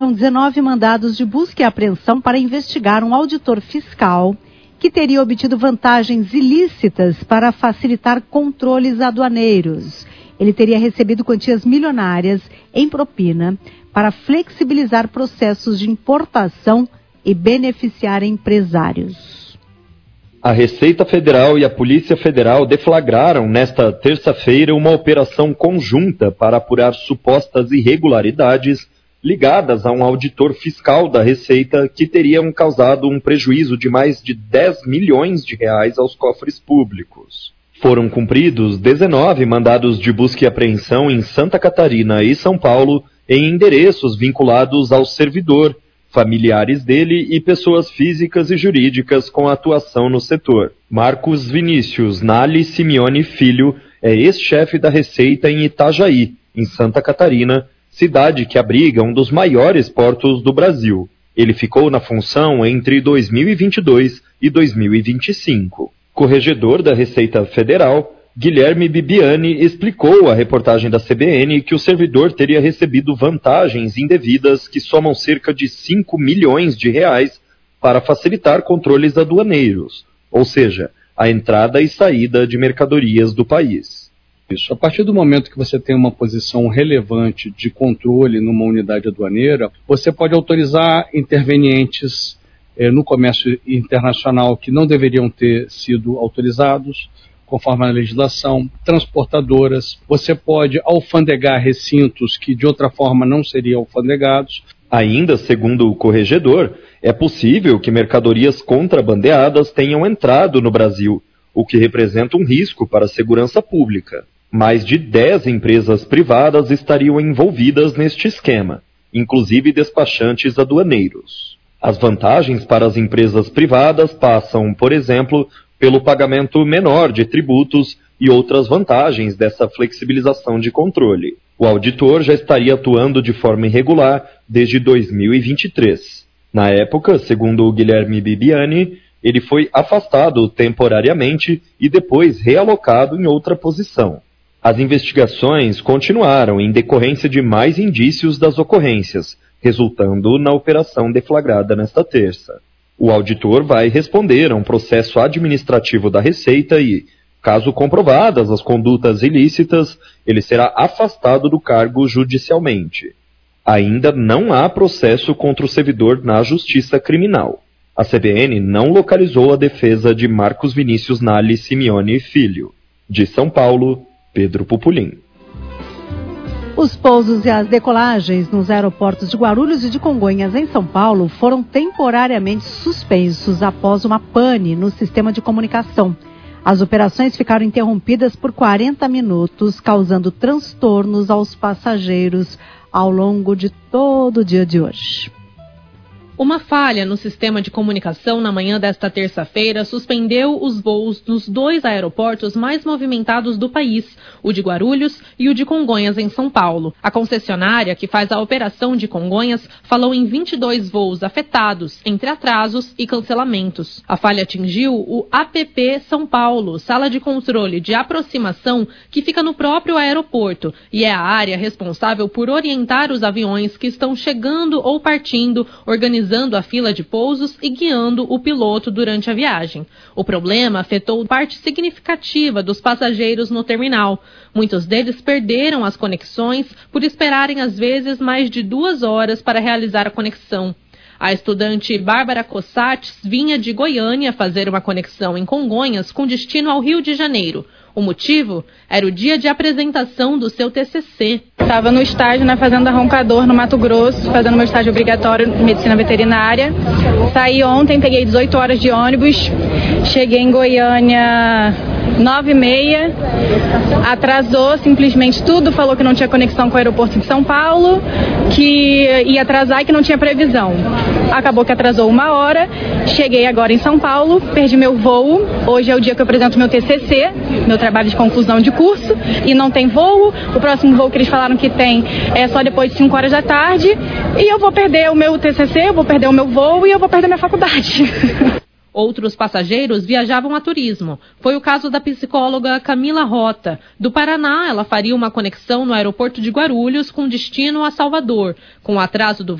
São 19 mandados de busca e apreensão para investigar um auditor fiscal que teria obtido vantagens ilícitas para facilitar controles aduaneiros. Ele teria recebido quantias milionárias em propina para flexibilizar processos de importação e beneficiar empresários. A Receita Federal e a Polícia Federal deflagraram nesta terça-feira uma operação conjunta para apurar supostas irregularidades ligadas a um auditor fiscal da Receita que teriam causado um prejuízo de mais de 10 milhões de reais aos cofres públicos. Foram cumpridos 19 mandados de busca e apreensão em Santa Catarina e São Paulo em endereços vinculados ao servidor, familiares dele e pessoas físicas e jurídicas com atuação no setor. Marcos Vinícius Nali Simeone Filho é ex-chefe da Receita em Itajaí, em Santa Catarina, cidade que abriga um dos maiores portos do Brasil. Ele ficou na função entre 2022 e 2025. Corregedor da Receita Federal, Guilherme Bibiani explicou à reportagem da CBN que o servidor teria recebido vantagens indevidas que somam cerca de 5 milhões de reais para facilitar controles aduaneiros, ou seja, a entrada e saída de mercadorias do país. Isso. A partir do momento que você tem uma posição relevante de controle numa unidade aduaneira, você pode autorizar intervenientes no comércio internacional que não deveriam ter sido autorizados, conforme a legislação, transportadoras, você pode alfandegar recintos que de outra forma não seriam alfandegados. Ainda, segundo o corregedor, é possível que mercadorias contrabandeadas tenham entrado no Brasil, o que representa um risco para a segurança pública. Mais de 10 empresas privadas estariam envolvidas neste esquema, inclusive despachantes aduaneiros. As vantagens para as empresas privadas passam, por exemplo, pelo pagamento menor de tributos e outras vantagens dessa flexibilização de controle. O auditor já estaria atuando de forma irregular desde 2023. Na época, segundo o Guilherme Bibiani, ele foi afastado temporariamente e depois realocado em outra posição. As investigações continuaram em decorrência de mais indícios das ocorrências, resultando na operação deflagrada nesta terça. O auditor vai responder a um processo administrativo da Receita e, caso comprovadas as condutas ilícitas, ele será afastado do cargo judicialmente. Ainda não há processo contra o servidor na Justiça Criminal. A CBN não localizou a defesa de Marcos Vinícius Nali Simeone Filho. De São Paulo, Pedro Pupulim. Os pousos e as decolagens nos aeroportos de Guarulhos e de Congonhas, em São Paulo, foram temporariamente suspensos após uma pane no sistema de comunicação. As operações ficaram interrompidas por 40 minutos, causando transtornos aos passageiros ao longo de todo o dia de hoje. Uma falha no sistema de comunicação na manhã desta terça-feira suspendeu os voos nos 2 aeroportos mais movimentados do país, o de Guarulhos e o de Congonhas, em São Paulo. A concessionária que faz a operação de Congonhas falou em 22 voos afetados, entre atrasos e cancelamentos. A falha atingiu o APP São Paulo, sala de controle de aproximação que fica no próprio aeroporto e é a área responsável por orientar os aviões que estão chegando ou partindo, organizando a fila de pousos e guiando o piloto durante a viagem. O problema afetou parte significativa dos passageiros no terminal. Muitos deles perderam as conexões por esperarem às vezes mais de 2 horas para realizar a conexão. A estudante Bárbara Cossates vinha de Goiânia fazer uma conexão em Congonhas com destino ao Rio de Janeiro. O motivo era o dia de apresentação do seu TCC. Estava no estágio na Fazenda Roncador, no Mato Grosso, fazendo meu estágio obrigatório em medicina veterinária. Saí ontem, peguei 18 horas de ônibus, cheguei em Goiânia 9h30, atrasou simplesmente tudo, falou que não tinha conexão com o aeroporto de São Paulo, que ia atrasar e que não tinha previsão. Acabou que atrasou 1 hora, cheguei agora em São Paulo, perdi meu voo. Hoje é o dia que eu apresento meu TCC, meu trabalho de conclusão de curso, e não tem voo. O próximo voo que eles falaram que tem é só depois de 5 horas da tarde, e eu vou perder o meu TCC, eu vou perder o meu voo e eu vou perder minha faculdade. Outros passageiros viajavam a turismo. Foi o caso da psicóloga Camila Rota. Do Paraná, ela faria uma conexão no aeroporto de Guarulhos com destino a Salvador. Com o atraso do